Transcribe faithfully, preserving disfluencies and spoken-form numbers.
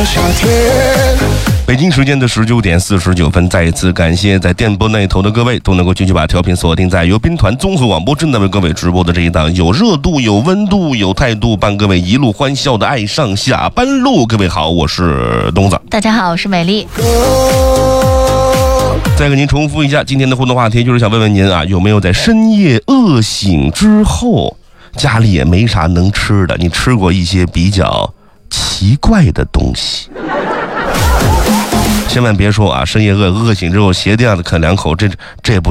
北京时间的十九点四十九分，再一次感谢在电波那头的各位都能够继续把调频锁定在由兵团综合广播正在为各位直播的这一档有热度、有温度、有态度，伴各位一路欢笑的爱上下班路。各位好，我是东子。 大家好，我是美丽。 再给您重复一下今天的互动话题，就是想问问您啊，有没有在深夜饿醒之后，家里也没啥能吃的，你吃过一些比较奇怪的东西？千万别说啊，深夜饿饿醒之后鞋垫子啃两口，这这不